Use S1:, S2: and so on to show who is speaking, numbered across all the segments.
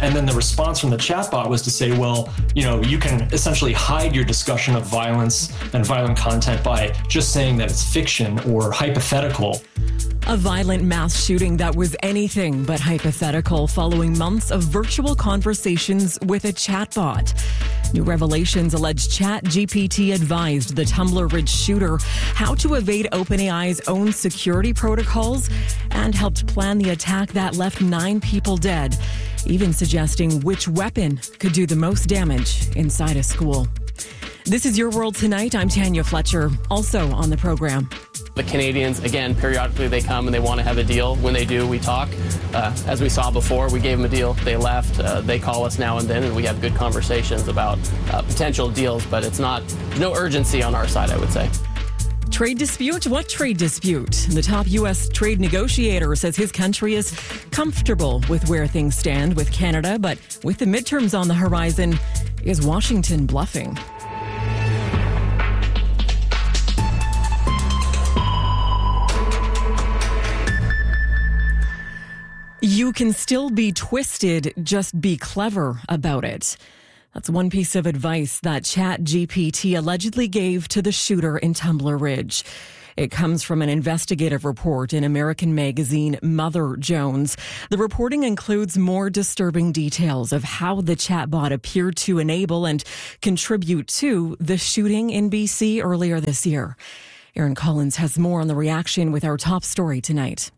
S1: And then the response from the chatbot was to say, well, you can essentially hide your discussion of violence and violent content by just saying that it's fiction or hypothetical.
S2: A violent mass shooting that was anything but hypothetical following months of virtual conversations with a chatbot. New revelations allege ChatGPT advised the Tumbler Ridge shooter how to evade OpenAI's own security protocols and helped plan the attack that left 9 people dead, even suggesting which weapon could do the most damage inside a school. This is Your World Tonight. I'm Tanya Fletcher. Also on the program.
S3: The Canadians, again, periodically they come and they want to have a deal. When they do, we talk. As we saw before, we gave them a deal. They left. They call us now and then, and we have good conversations about potential deals, but it's no urgency on our side, I would say.
S2: Trade dispute? What trade dispute? The top U.S. trade negotiator says his country is comfortable with where things stand with Canada, but with the midterms on the horizon, is Washington bluffing? You can still be twisted, just be clever about it. That's one piece of advice that ChatGPT allegedly gave to the shooter in Tumbler Ridge. It comes from an investigative report in American magazine Mother Jones. The reporting includes more disturbing details of how the chatbot appeared to enable and contribute to the shooting in BC earlier this year. Aaron Collins has more on the reaction with our top story tonight.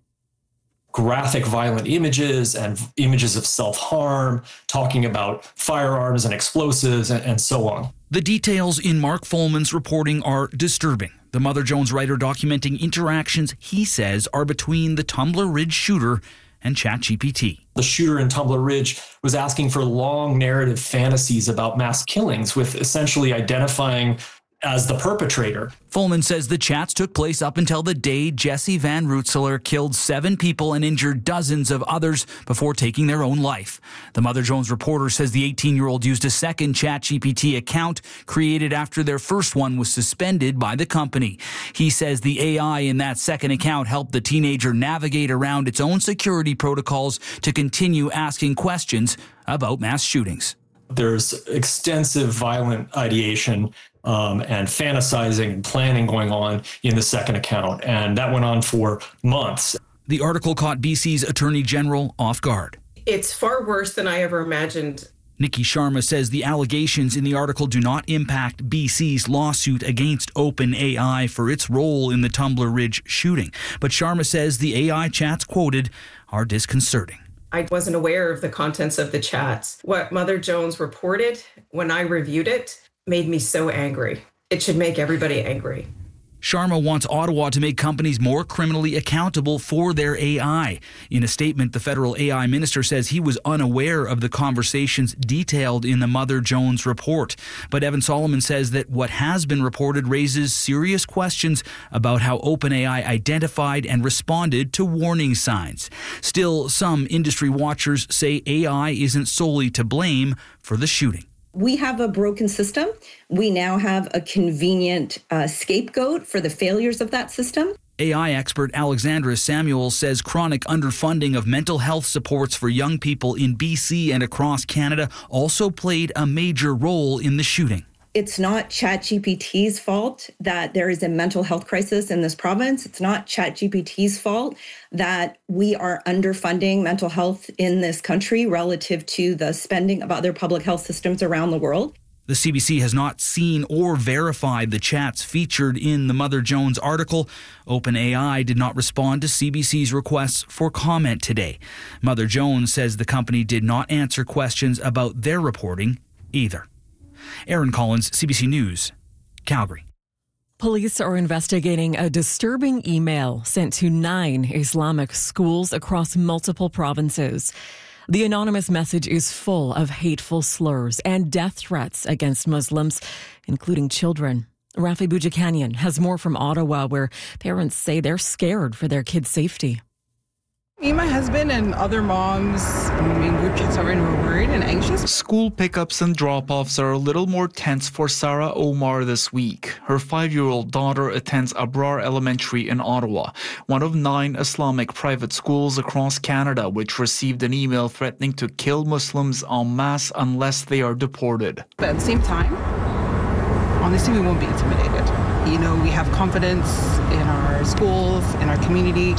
S1: Graphic, violent images and images of self-harm, talking about firearms and explosives and so on.
S4: The details in Mark Folman's reporting are disturbing. The Mother Jones writer documenting interactions he says are between the Tumbler Ridge shooter and ChatGPT.
S1: The shooter in Tumbler Ridge was asking for long narrative fantasies about mass killings with essentially identifying as the perpetrator.
S4: Folman says the chats took place up until the day Jesse Van Rootselaar killed 7 people and injured dozens of others before taking their own life. The Mother Jones reporter says the 18-year-old used a second ChatGPT account created after their first one was suspended by the company. He says the AI in that second account helped the teenager navigate around its own security protocols to continue asking questions about mass shootings.
S1: There's extensive violent ideation and fantasizing and planning going on in the second account. And that went on for months.
S4: The article caught BC's Attorney General off guard.
S5: It's far worse than I ever imagined.
S4: Nikki Sharma says the allegations in the article do not impact BC's lawsuit against OpenAI for its role in the Tumbler Ridge shooting. But Sharma says the AI chats quoted are disconcerting.
S5: I wasn't aware of the contents of the chats. What Mother Jones reported when I reviewed it made me so angry. It should make everybody angry.
S4: Sharma wants Ottawa to make companies more criminally accountable for their AI. In a statement, the federal AI minister says he was unaware of the conversations detailed in the Mother Jones report. But Evan Solomon says that what has been reported raises serious questions about how OpenAI identified and responded to warning signs. Still, some industry watchers say AI isn't solely to blame for the shooting.
S6: We have a broken system. We now have a convenient scapegoat for the failures of that system.
S4: AI expert Alexandra Samuel says chronic underfunding of mental health supports for young people in BC and across Canada also played a major role in the shooting.
S6: It's not ChatGPT's fault that there is a mental health crisis in this province. It's not ChatGPT's fault that we are underfunding mental health in this country relative to the spending of other public health systems around the world.
S4: The CBC has not seen or verified the chats featured in the Mother Jones article. OpenAI did not respond to CBC's requests for comment today. Mother Jones says the company did not answer questions about their reporting either. Aaron Collins, CBC News, Calgary.
S2: Police are investigating a disturbing email sent to 9 Islamic schools across multiple provinces. The anonymous message is full of hateful slurs and death threats against Muslims, including children. Rafi Boudjikanian has more from Ottawa, where parents say they're scared for their kids' safety.
S7: Me, my husband, and other moms in group chats are in, we're worried and anxious.
S4: School pickups and drop-offs are a little more tense for Sarah Omar this week. Her 5-year-old daughter attends Abrar Elementary in Ottawa, one of 9 Islamic private schools across Canada, which received an email threatening to kill Muslims en masse unless they are deported.
S7: But at the same time, honestly, we won't be intimidated. You know, we have confidence in our schools, in our community.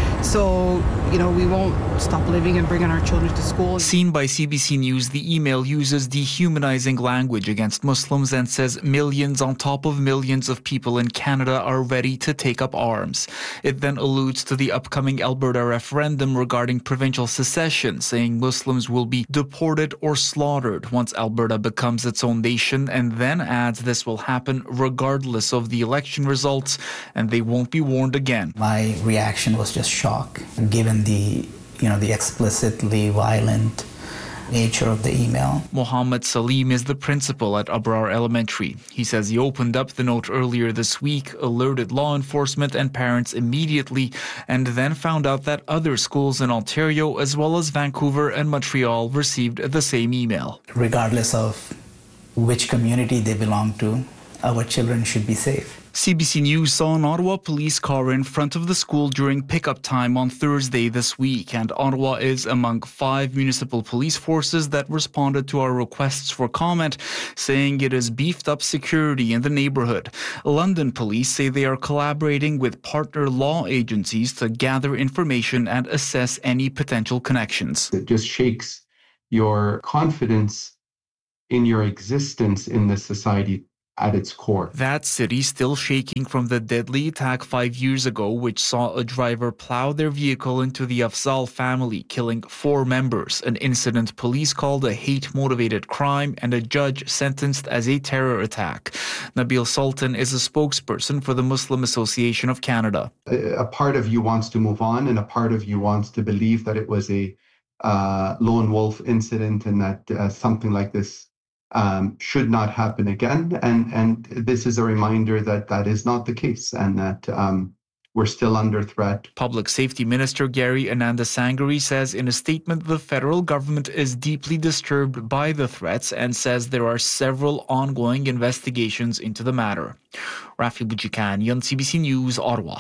S7: So, you know, we won't stop living and bringing our children to school.
S4: Seen by CBC News, the email uses dehumanizing language against Muslims and says millions on top of millions of people in Canada are ready to take up arms. It then alludes to the upcoming Alberta referendum regarding provincial secession, saying Muslims will be deported or slaughtered once Alberta becomes its own nation, and then adds this will happen regardless of the election results and they won't be warned again.
S8: My reaction was just shock, given the explicitly violent nature of the email.
S4: Mohammed Salim is the principal at Abrar Elementary. He says he opened up the note earlier this week, alerted law enforcement and parents immediately, and then found out that other schools in Ontario, as well as Vancouver and Montreal, received the same email.
S8: Regardless of which community they belong to, our children should be safe.
S4: CBC News saw an Ottawa police car in front of the school during pickup time on Thursday this week, and Ottawa is among 5 municipal police forces that responded to our requests for comment, saying it has beefed up security in the neighbourhood. London police say they are collaborating with partner law agencies to gather information and assess any potential connections.
S9: It just shakes your confidence in your existence in this society at its core.
S4: That city still shaking from the deadly attack 5 years ago, which saw a driver plow their vehicle into the Afzal family, killing 4 members, an incident police called a hate-motivated crime and a judge sentenced as a terror attack. Nabil Sultan is a spokesperson for the Muslim Association of Canada.
S9: A part of you wants to move on, and a part of you wants to believe that it was a lone wolf incident and that something like this should not happen again. And this is a reminder that that is not the case and that we're still under threat.
S4: Public Safety Minister Gary Anandasangari says in a statement the federal government is deeply disturbed by the threats and says there are several ongoing investigations into the matter. Rafi Bujikani on CBC News, Ottawa.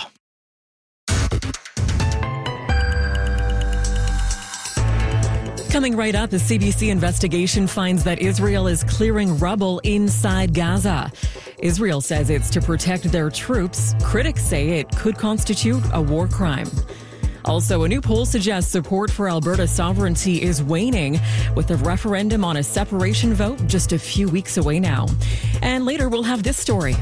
S2: Coming right up, a CBC investigation finds that Israel is clearing rubble inside Gaza. Israel says it's to protect their troops. Critics say it could constitute a war crime. Also, a new poll suggests support for Alberta sovereignty is waning, with a referendum on a separation vote just a few weeks away now. And later, we'll have this story.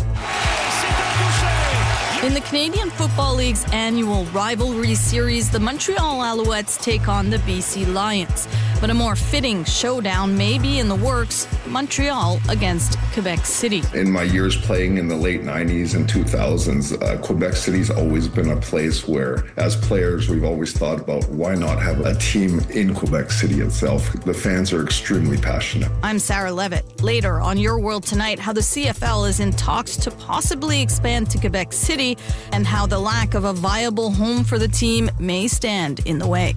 S10: In the Canadian Football League's annual rivalry series, the Montreal Alouettes take on the BC Lions. But a more fitting showdown may be in the works, Montreal against Quebec City.
S11: In my years playing in the late 90s and 2000s, Quebec City's always been a place where, as players, we've always thought about why not have a team in Quebec City itself. The fans are extremely passionate.
S10: I'm Sarah Levitt. Later on Your World Tonight, how the CFL is in talks to possibly expand to Quebec City and how the lack of a viable home for the team may stand in the way.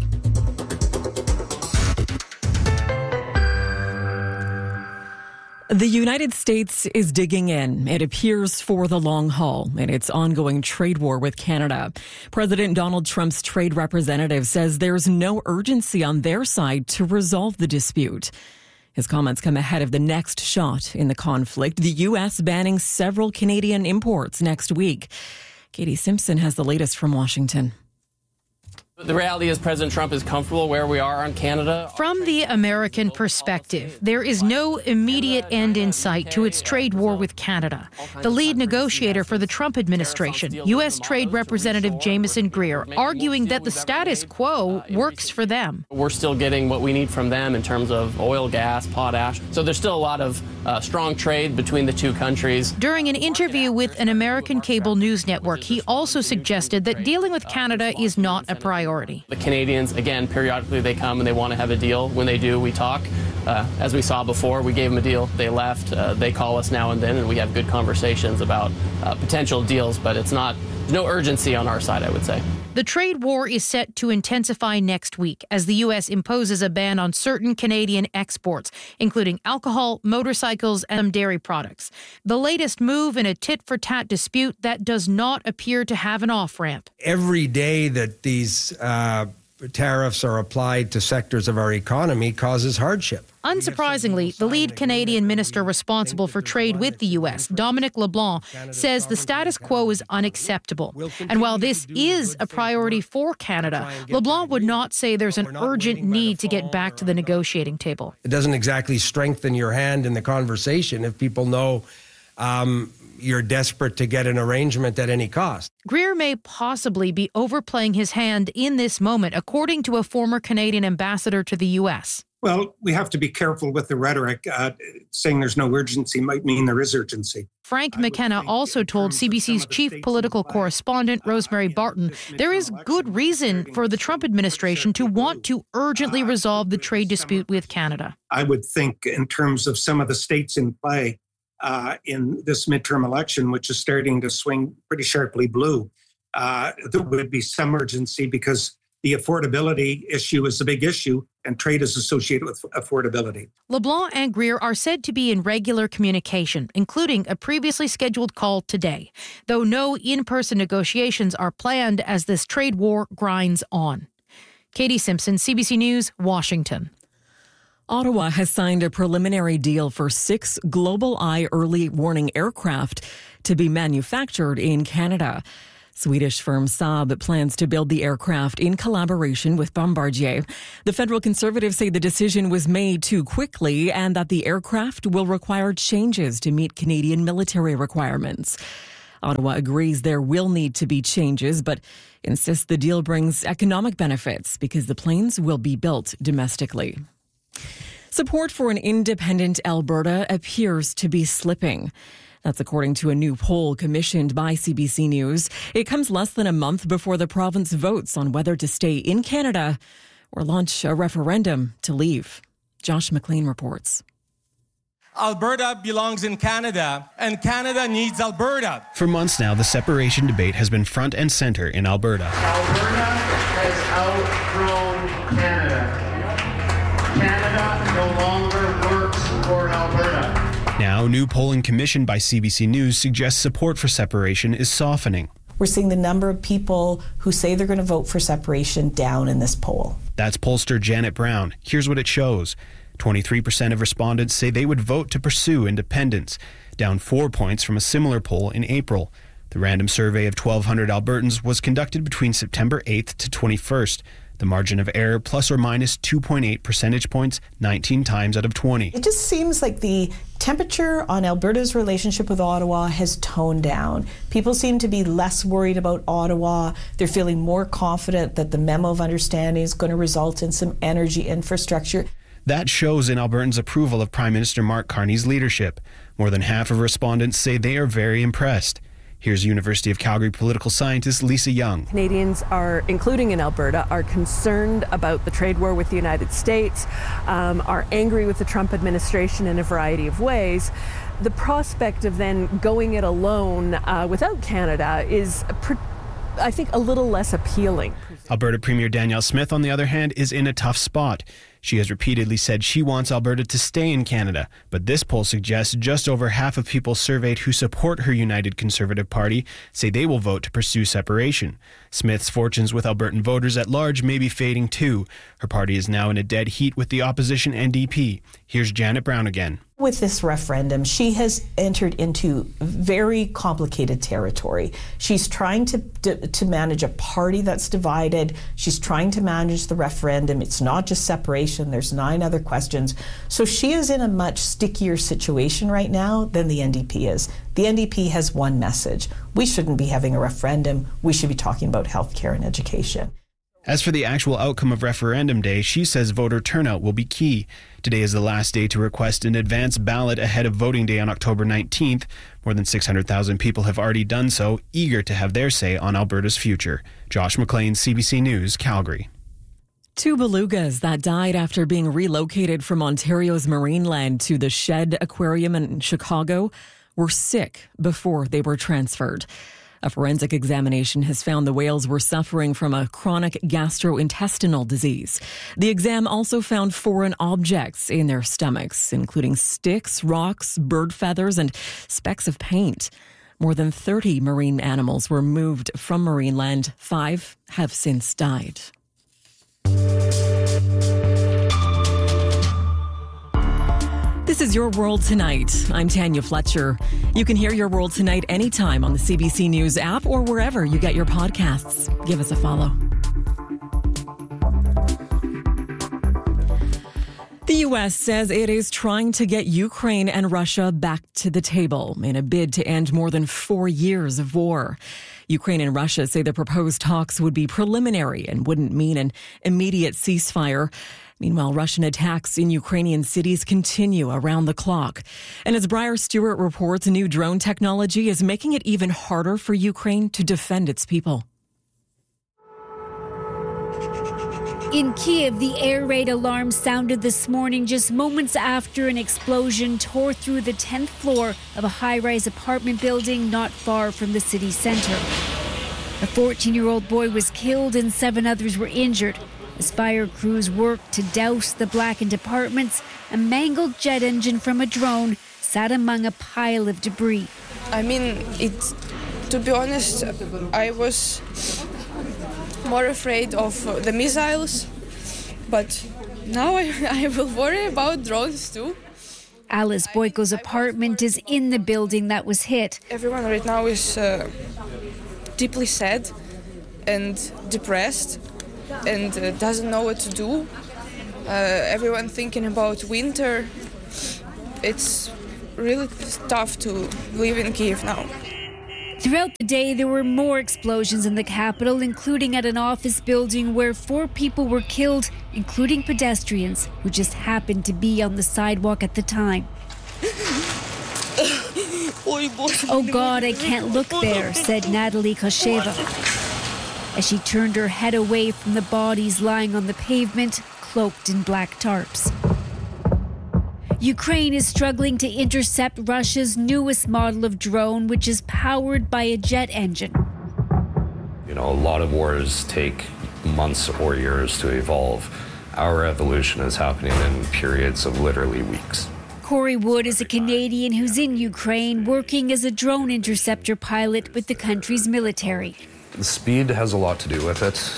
S2: The United States is digging in, it appears, for the long haul in its ongoing trade war with Canada. President Donald Trump's trade representative says there's no urgency on their side to resolve the dispute. His comments come ahead of the next shot in the conflict, the U.S. banning several Canadian imports next week. Katie Simpson has the latest from Washington.
S3: The reality is President Trump is comfortable where we are on Canada.
S12: From the American perspective, there is no immediate end in sight to its trade war with Canada. The lead negotiator for the Trump administration, U.S. Trade Representative Jamieson Greer, arguing that the status quo works for them.
S3: We're still getting what we need from them in terms of oil, gas, potash. So there's still a lot of strong trade between the two countries.
S12: During an interview with an American cable news network, he also suggested that dealing with Canada is not a priority.
S3: The Canadians, again, periodically they come and they want to have a deal. When they do, we talk. As we saw before, we gave them a deal. They left. They call us now and then, and we have good conversations about potential deals, but there's no urgency on our side, I would say.
S12: The trade war is set to intensify next week as the U.S. imposes a ban on certain Canadian exports, including alcohol, motorcycles, and dairy products. The latest move in a tit-for-tat dispute that does not appear to have an off-ramp.
S13: Every day that these tariffs are applied to sectors of our economy causes hardship.
S12: Unsurprisingly, the lead Canadian minister responsible for trade with the U.S., Dominic LeBlanc, says the status quo is unacceptable. And while this is a priority for Canada, LeBlanc would not say there's an urgent need to get back to the negotiating table.
S13: It doesn't exactly strengthen your hand in the conversation if people know you're desperate to get an arrangement at any cost.
S12: Greer may possibly be overplaying his hand in this moment, according to a former Canadian ambassador to the U.S.
S14: Well, we have to be careful with the rhetoric. Saying there's no urgency might mean there is urgency.
S12: Frank McKenna also told CBC's chief political correspondent, Rosemary Barton, there is good reason for the Trump administration to want to urgently resolve the trade dispute with Canada.
S14: I would think in terms of some of the states in play, in this midterm election, which is starting to swing pretty sharply blue, there would be some urgency because the affordability issue is a big issue and trade is associated with affordability. LeBlanc
S12: and Greer are said to be in regular communication, including a previously scheduled call today, though no in-person negotiations are planned as this trade war grinds on. Katie Simpson, CBC News, Washington.
S2: Ottawa has signed a preliminary deal for 6 GlobalEye early warning aircraft to be manufactured in Canada. Swedish firm Saab plans to build the aircraft in collaboration with Bombardier. The federal Conservatives say the decision was made too quickly and that the aircraft will require changes to meet Canadian military requirements. Ottawa agrees there will need to be changes, but insists the deal brings economic benefits because the planes will be built domestically. Support for an independent Alberta appears to be slipping. That's according to a new poll commissioned by CBC News. It comes less than a month before the province votes on whether to stay in Canada or launch a referendum to leave. Josh McLean reports.
S15: Alberta belongs in Canada, and Canada needs Alberta.
S16: For months now, the separation debate has been front and center in Alberta.
S17: Alberta has outgrown Canada. Canada no longer works for Alberta.
S16: Now, new polling commissioned by CBC News suggests support for separation is softening.
S18: We're seeing the number of people who say they're going to vote for separation down in this poll.
S16: That's pollster Janet Brown. Here's what it shows. 23% of respondents say they would vote to pursue independence, down 4 points from a similar poll in April. The random survey of 1,200 Albertans was conducted between September 8th to 21st. The margin of error plus or minus 2.8 percentage points, 19 times out of 20.
S18: It just seems like the temperature on Alberta's relationship with Ottawa has toned down. People seem to be less worried about Ottawa. They're feeling more confident that the memo of understanding is going to result in some energy infrastructure.
S16: That shows in Albertans' approval of Prime Minister Mark Carney's leadership. More than half of respondents say they are very impressed. Here's University of Calgary political scientist Lisa Young.
S19: Canadians are, including in Alberta, are concerned about the trade war with the United States, are angry with the Trump administration in a variety of ways. The prospect of then going it alone without Canada is, I think, a little less appealing.
S16: Alberta Premier Danielle Smith, on the other hand, is in a tough spot. She has repeatedly said she wants Alberta to stay in Canada, but this poll suggests just over half of people surveyed who support her United Conservative Party say they will vote to pursue separation. Smith's fortunes with Albertan voters at large may be fading too. Her party is now in a dead heat with the opposition NDP. Here's Janet Brown again.
S18: With this referendum, she has entered into very complicated territory. She's trying to manage a party that's divided. She's trying to manage the referendum. It's not just separation. There's 9 other questions. So she is in a much stickier situation right now than the NDP is. The NDP has one message. We shouldn't be having a referendum. We should be talking about healthcare and education.
S16: As for the actual outcome of referendum day, she says voter turnout will be key. Today is the last day to request an advance ballot ahead of voting day on October 19th. More than 600,000 people have already done so, eager to have their say on Alberta's future. Josh McLean, CBC News, Calgary.
S2: 2 belugas that died after being relocated from Ontario's Marineland to the Shed Aquarium in Chicago were sick before they were transferred. A forensic examination has found the whales were suffering from a chronic gastrointestinal disease. The exam also found foreign objects in their stomachs, including sticks, rocks, bird feathers, and specks of paint. More than 30 marine animals were moved from Marineland. 5 have since died. This is Your World Tonight. I'm Tanya Fletcher. You can hear Your World Tonight anytime on the CBC News app or wherever you get your podcasts. Give us a follow. The U.S. says it is trying to get Ukraine and Russia back to the table in a bid to end more than 4 years of war. Ukraine and Russia say the proposed talks would be preliminary and wouldn't mean an immediate ceasefire. Meanwhile, Russian attacks in Ukrainian cities continue around the clock. And as Briar Stewart reports, new drone technology is making it even harder for Ukraine to defend its people.
S20: In Kyiv, the air raid alarm sounded this morning just moments after an explosion tore through the 10th floor of a high-rise apartment building not far from the city center. A 14-year-old boy was killed and 7 others were injured as fire crews worked to douse the blackened apartments. A mangled jet engine from a drone sat among a pile of debris.
S21: I mean, to be honest, I was more afraid of the missiles, but now I will worry about drones too.
S20: Alice Boyko's apartment is in the building that was hit.
S21: Everyone right now is deeply sad and depressed and doesn't know what to do. Everyone thinking about winter. It's really tough to live in Kyiv now.
S20: Throughout the day, there were more explosions in the capital, including at an office building where 4 people were killed, including pedestrians who just happened to be on the sidewalk at the time. Oh God, I can't look there, said Natalie Kosheva, as she turned her head away from the bodies lying on the pavement, cloaked in black tarps. Ukraine is struggling to intercept Russia's newest model of drone, which is powered by a jet engine.
S22: You know, a lot of wars take months or years to evolve. Our evolution is happening in periods of literally weeks.
S20: Corey Wood is a Canadian who's in Ukraine working as a drone interceptor pilot with the country's military.
S22: The speed has a lot to do with it.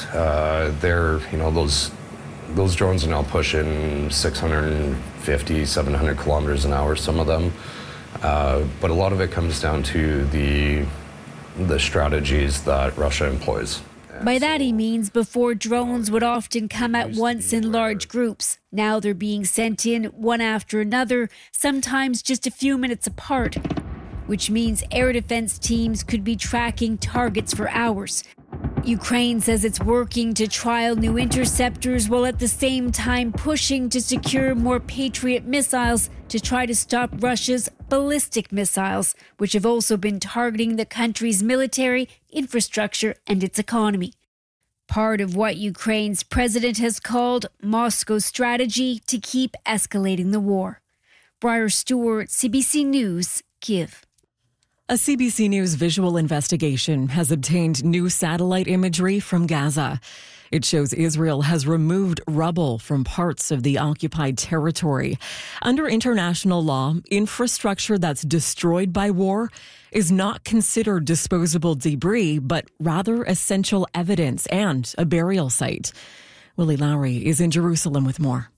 S22: Those drones are now pushing 650, 700 kilometers an hour, some of them. But a lot of it comes down to the strategies that Russia employs.
S20: By that he means before drones would often come at once in large groups. Now they're being sent in one after another, sometimes just a few minutes apart, which means air defense teams could be tracking targets for hours. Ukraine says it's working to trial new interceptors while at the same time pushing to secure more Patriot missiles to try to stop Russia's ballistic missiles, which have also been targeting the country's military, infrastructure, and its economy. Part of what Ukraine's president has called Moscow's strategy to keep escalating the war. Briar Stewart, CBC News, Kyiv.
S2: A CBC News visual investigation has obtained new satellite imagery from Gaza. It shows Israel has removed rubble from parts of the occupied territory. Under international law, infrastructure that's destroyed by war is not considered disposable debris, but rather essential evidence and a burial site. Willie Lowry is in Jerusalem with more.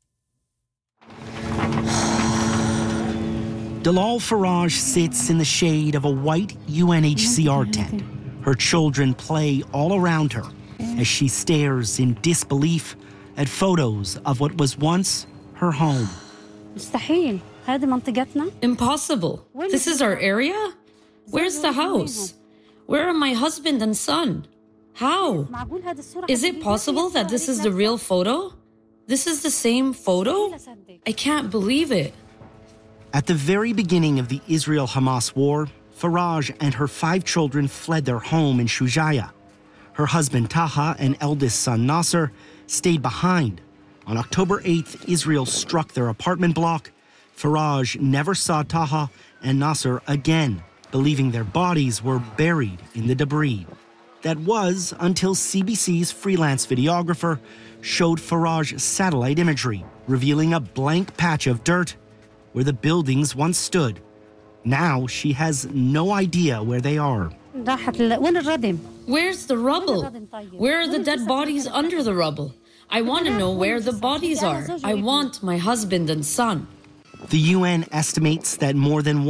S23: Dalal Faraj sits in the shade of a white UNHCR tent. Her children play all around her as she stares in disbelief at photos of what was once her home.
S24: Impossible. This is our area? Where's the house? Where are my husband and son? How? Is it possible that this is the real photo? This is the same photo? I can't believe it.
S23: At the very beginning of the Israel-Hamas war, Faraj and her 5 children fled their home in Shujaya. Her husband Taha and eldest son Nasser stayed behind. On October 8th, Israel struck their apartment block. Faraj never saw Taha and Nasser again. believing their bodies were buried in the debris. That was until CBC's freelance videographer showed Faraj satellite imagery, revealing a blank patch of dirt where the buildings once stood. Now she has no idea where they are.
S24: Where's the rubble? Where are the dead bodies under the rubble? I want to know where the bodies are. I want my husband and son.
S23: The UN estimates that more than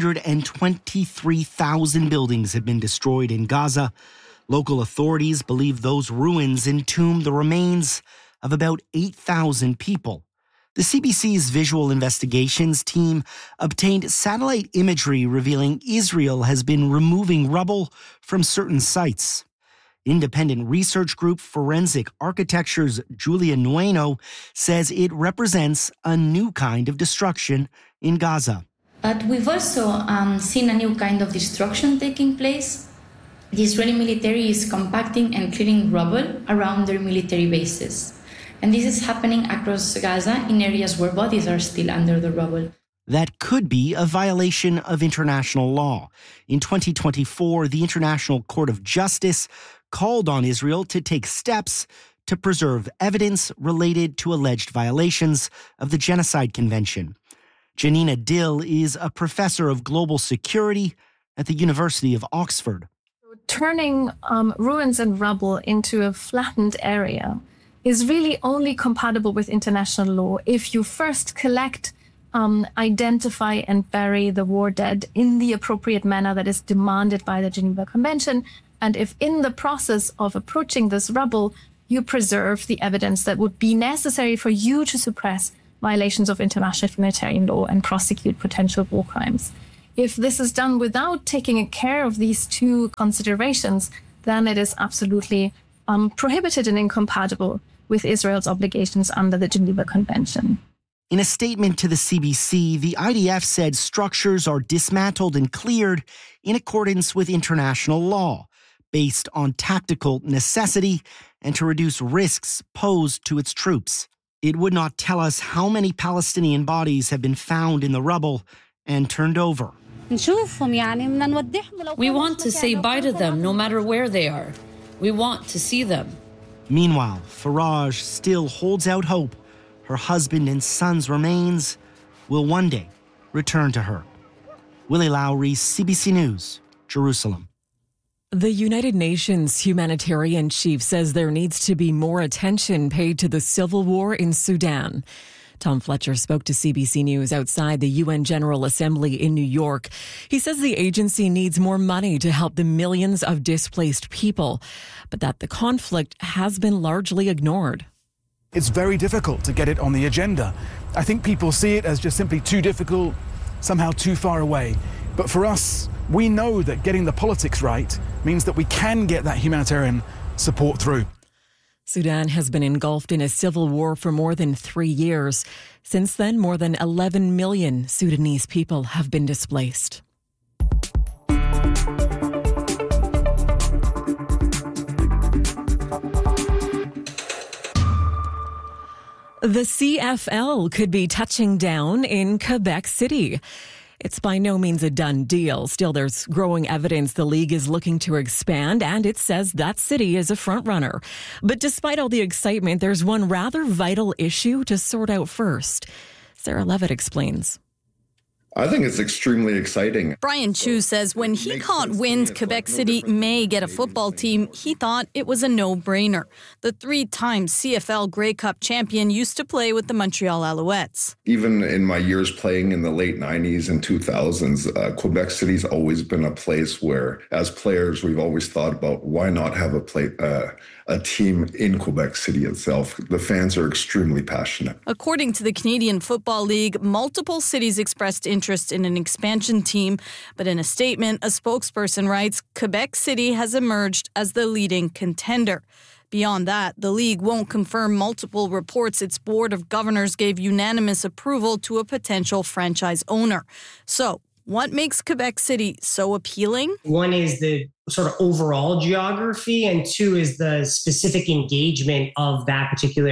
S23: 123,000 buildings have been destroyed in Gaza. Local authorities believe those ruins entomb the remains of about 8,000 people. The CBC's visual investigations team obtained satellite imagery revealing Israel has been removing rubble from certain sites. Independent research group Forensic Architecture's Julia Nueno says it represents a new kind of destruction in Gaza.
S1: But we've also seen a new kind of destruction taking place. The Israeli military is compacting and clearing rubble around their military bases. And this is happening across Gaza in areas where bodies are still under the rubble.
S23: That could be a violation of international law. In 2024, the International Court of Justice called on Israel to take steps to preserve evidence related to alleged violations of the Genocide Convention. Janina Dill is a professor of global security at the University of Oxford.
S5: Turning ruins and rubble into a flattened area is really only compatible with international law if you first collect, identify and bury the war dead in the appropriate manner that is demanded by the Geneva Convention, and if in the process of approaching this rubble, you preserve the evidence that would be necessary for you to suppress violations of international humanitarian law and prosecute potential war crimes. If this is done without taking care of these two considerations, then it is absolutely prohibited and incompatible with Israel's obligations under the Geneva Convention.
S23: In a statement to the CBC, the IDF said structures are dismantled and cleared in accordance with international law, based on tactical necessity and to reduce risks posed to its troops. It would not tell us how many Palestinian bodies have been found in the rubble and turned over.
S24: We want to say bye to them no matter where they are. We want to see them.
S23: Meanwhile, Faraj still holds out hope her husband and son's remains will one day return to her. Willie Lowry, CBC News, Jerusalem.
S2: The United Nations humanitarian chief says there needs to be more attention paid to the civil war in Sudan. Tom Fletcher spoke to CBC News outside the UN General Assembly in New York. He says the agency needs more money to help the millions of displaced people, but that the conflict has been largely ignored.
S6: It's very difficult to get it on the agenda. I think people see it as just simply too difficult, somehow too far away. But for us, we know that getting the politics right means that we can get that humanitarian support through.
S2: Sudan has been engulfed in a civil war for more than 3 years. Since then, more than 11 million Sudanese people have been displaced. The CFL could be touching down in Quebec City. It's by no means a done deal. Still, there's growing evidence the league is looking to expand, and it says that city is a frontrunner. But despite all the excitement, there's one rather vital issue to sort out first. Sarah Levitt explains.
S11: I think it's extremely exciting.
S10: Brian Chu says when he caught wind Quebec City may get a football team, he thought it was a no-brainer. The 3-time CFL Grey Cup champion used to play with the Montreal Alouettes.
S11: Even in my years playing in the late 90s and 2000s, Quebec City's always been a place where, as players, we've always thought about why not have a team in Quebec City itself. The fans are extremely passionate.
S10: According to the Canadian Football League, multiple cities expressed interest in an expansion team, but in a statement, a spokesperson writes, Quebec City has emerged as the leading contender. Beyond that, the league won't confirm multiple reports its board of governors gave unanimous approval to a potential franchise owner. So, what makes Quebec City so appealing?
S7: One is the sort of overall geography, and two is the specific engagement of that particular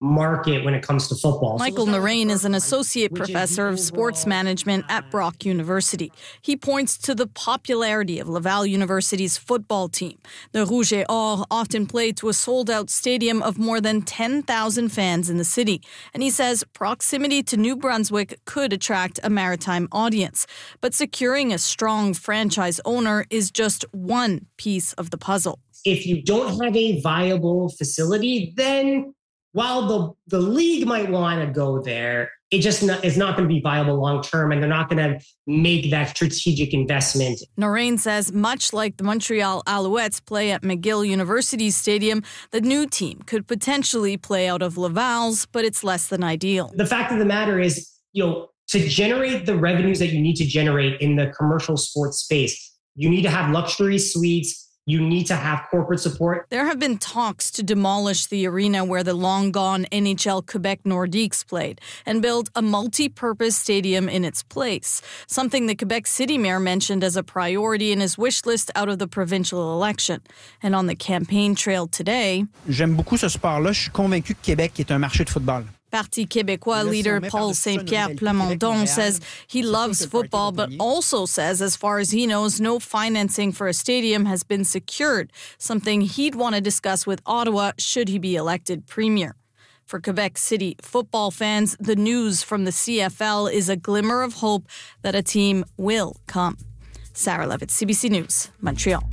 S4: market when it comes to football.
S10: Michael Narain is an associate professor of sports management at Brock University. He points to the popularity of Laval University's football team. The Rouge et Or often play to a sold-out stadium of more than 10,000 fans in the city. And he says proximity to New Brunswick could attract a maritime audience. But securing a strong franchise owner is just one piece of the puzzle.
S4: If you don't have a viable facility, then while the league might want to go there, it just is not going to be viable long term, and they're not going to make that strategic investment.
S10: Narain says much like the Montreal Alouettes play at McGill University's stadium, the new team could potentially play out of Laval's, but it's less than ideal.
S4: The fact of the matter is, to generate the revenues that you need to generate in the commercial sports space, you need to have luxury suites. You need to have corporate support.
S10: There have been talks to demolish the arena where the long-gone NHL Quebec Nordiques played and build a multi-purpose stadium in its place, something the Quebec City Mayor mentioned as a priority in his wish list out of the provincial election. And on the campaign trail today,
S7: j'aime beaucoup ce sport-là. Je suis convaincu que Québec est un marché de football.
S10: Parti Québécois leader Paul Saint-Pierre Plamondon says he loves football, but also says, as far as he knows, no financing for a stadium has been secured, something he'd want to discuss with Ottawa should he be elected premier. For Quebec City football fans, the news from the CFL is a glimmer of hope that a team will come. Sarah Levitt, CBC News, Montreal.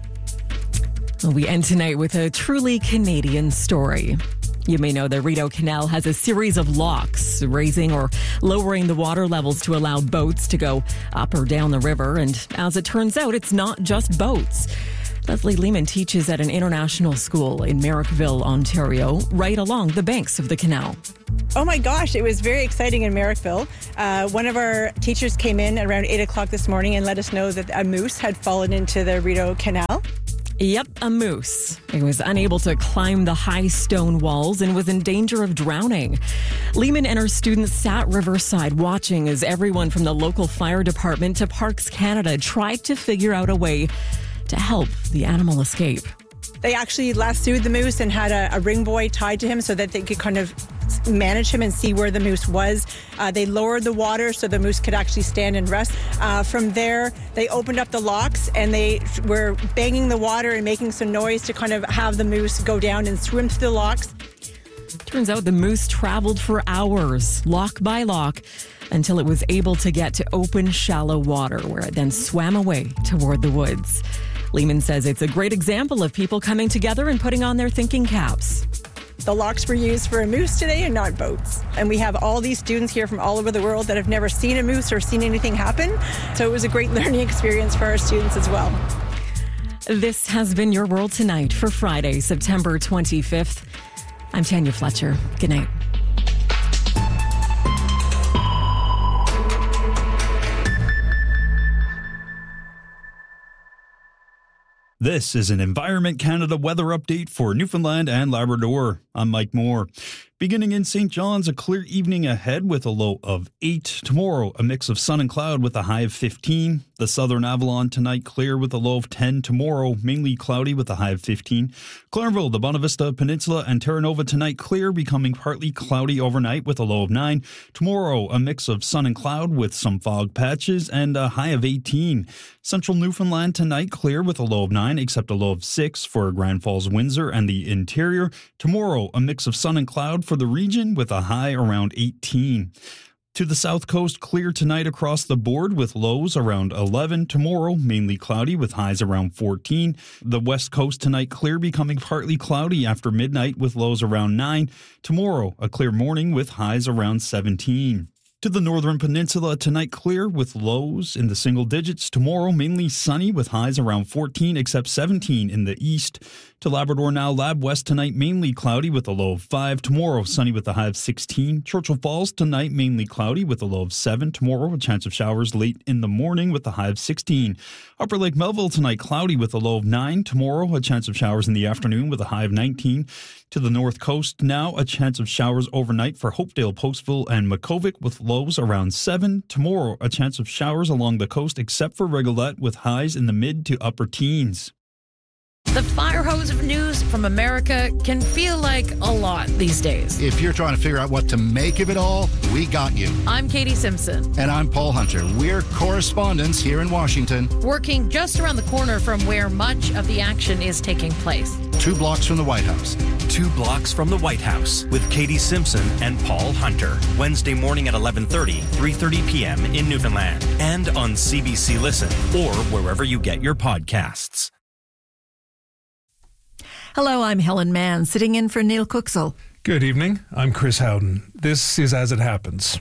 S2: We end tonight with a truly Canadian story. You may know the Rideau Canal has a series of locks, raising or lowering the water levels to allow boats to go up or down the river. And as it turns out, it's not just boats. Leslie Lehman teaches at an international school in Merrickville, Ontario, right along the banks of the canal.
S8: Oh my gosh, it was very exciting in Merrickville. One of our teachers came in at around 8 o'clock this morning and let us know that a moose had fallen into the Rideau Canal.
S2: Yep, a moose. It was unable to climb the high stone walls and was in danger of drowning. Lehman and her students sat riverside watching as everyone from the local fire department to Parks Canada tried to figure out a way to help the animal escape.
S8: They actually lassoed the moose and had a ring buoy tied to him so that they could kind of manage him and see where the moose was. They lowered the water so the moose could actually stand and rest. From there, they opened up the locks and they were banging the water and making some noise to kind of have the moose go down and swim through the locks.
S2: Turns out the moose traveled for hours, lock by lock, until it was able to get to open, shallow water, where it then swam away toward the woods. Lehman says it's a great example of people coming together and putting on their thinking caps.
S8: The locks were used for a moose today and not boats. And we have all these students here from all over the world that have never seen a moose or seen anything happen. So it was a great learning experience for our students as well.
S2: This has been Your World Tonight for Friday, September 25th. I'm Tanya Fletcher. Good night.
S9: This is an Environment Canada weather update for Newfoundland and Labrador. I'm Mike Moore. Beginning in St. John's, a clear evening ahead with a low of 8. Tomorrow, a mix of sun and cloud with a high of 15. The southern Avalon tonight clear with a low of 10. Tomorrow, mainly cloudy with a high of 15. Clarenville, the Bonavista Peninsula, and Terra Nova tonight clear, becoming partly cloudy overnight with a low of 9. Tomorrow, a mix of sun and cloud with some fog patches and a high of 18. Central Newfoundland tonight clear with a low of 9, except a low of 6 for Grand Falls, Windsor, and the interior. Tomorrow, a mix of sun and cloud for the region with a high around 18. To the south coast, clear tonight across the board with lows around 11. Tomorrow, mainly cloudy with highs around 14. The west coast tonight clear, becoming partly cloudy after midnight with lows around 9. Tomorrow, a clear morning with highs around 17. To the northern peninsula, tonight clear with lows in the single digits. Tomorrow, mainly sunny with highs around 14, except 17 in the east. To Labrador now, Lab West tonight mainly cloudy with a low of 5. Tomorrow, sunny with a high of 16. Churchill Falls tonight mainly cloudy with a low of 7. Tomorrow, a chance of showers late in the morning with a high of 16. Upper Lake Melville tonight cloudy with a low of 9. Tomorrow, a chance of showers in the afternoon with a high of 19. To the north coast now, a chance of showers overnight for Hopedale, Postville, and Makovic with lows around 7. Tomorrow, a chance of showers along the coast except for Rigolette with highs in the mid to upper teens.
S3: The fire hose of news from America can feel like a lot these days.
S12: If you're trying to figure out what to make of it all, we got you.
S3: I'm Katie Simpson.
S12: And I'm Paul Hunter. We're correspondents here in Washington.
S3: Working just around the corner from where much of the action is taking place.
S12: 2 blocks from the White House.
S13: 2 blocks from the White House with Katie Simpson and Paul Hunter. Wednesday morning at 11:30, 3:30 p.m. in Newfoundland. And on CBC Listen or wherever you get your podcasts.
S14: Hello, I'm Helen Mann, sitting in for Neil Cooksall.
S25: Good evening. I'm Chris Howden. This is As It Happens.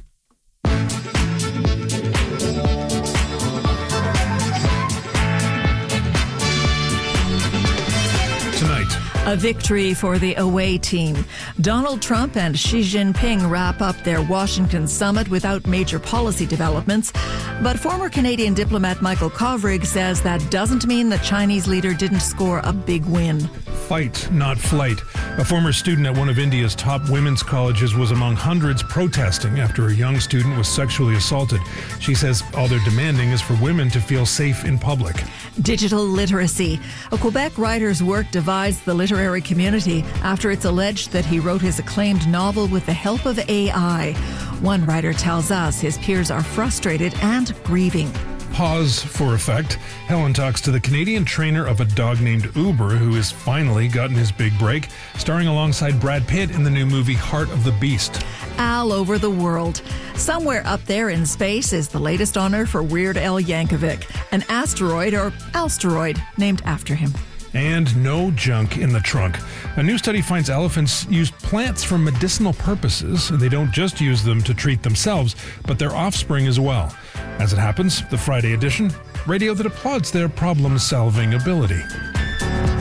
S25: Tonight,
S14: a victory for the away team. Donald Trump and Xi Jinping wrap up their Washington summit without major policy developments. But former Canadian diplomat Michael Kovrig says that doesn't mean the Chinese leader didn't score a big win.
S25: Fight, not flight. A former student at one of India's top women's colleges was among hundreds protesting after a young student was sexually assaulted. She says all they're demanding is for women to feel safe in public.
S14: Digital literacy. A Quebec writer's work divides the literary community after it's alleged that he wrote his acclaimed novel with the help of AI. One writer tells us his peers are frustrated and grieving.
S25: Pause for effect. Helen talks to the Canadian trainer of a dog named Uber, who has finally gotten his big break, starring alongside Brad Pitt in the new movie Heart of the Beast.
S14: All over the world. Somewhere up there in space is the latest honor for Weird Al Yankovic, an asteroid or Alsteroid named after him.
S25: And no junk in the trunk. A new study finds elephants use plants for medicinal purposes, and they don't just use them to treat themselves, but their offspring as well. As it happens, the Friday edition, radio that applauds their problem-solving ability.